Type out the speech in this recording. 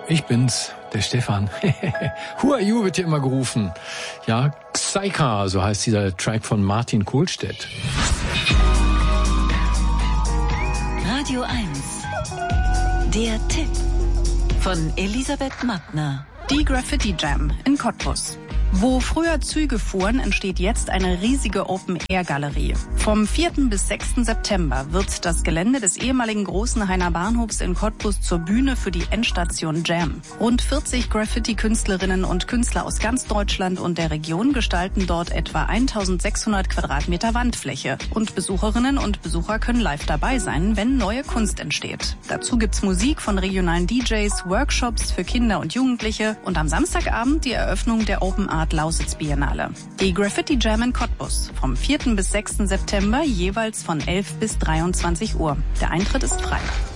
Ich bin's, der Stefan. Who are you wird hier immer gerufen. Ja, Psycha, so heißt dieser Track von Martin Kohlstedt. Radio 1. Der Tipp von Elisabeth Mattner. Die Graffiti Jam in Cottbus. Wo früher Züge fuhren, entsteht jetzt eine riesige Open-Air-Galerie. Vom 4. bis 6. September wird das Gelände des ehemaligen Großenhainer Bahnhofs in Cottbus zur Bühne für die Endstation Jam. Rund 40 Graffiti-Künstlerinnen und Künstler aus ganz Deutschland und der Region gestalten dort etwa 1600 Quadratmeter Wandfläche. Und Besucherinnen und Besucher können live dabei sein, wenn neue Kunst entsteht. Dazu gibt's Musik von regionalen DJs, Workshops für Kinder und Jugendliche und am Samstagabend die Eröffnung der Open Art Lausitz Biennale. Die Graffiti Jam in Cottbus vom 4. bis 6. September jeweils von 11 bis 23 Uhr. Der Eintritt ist frei.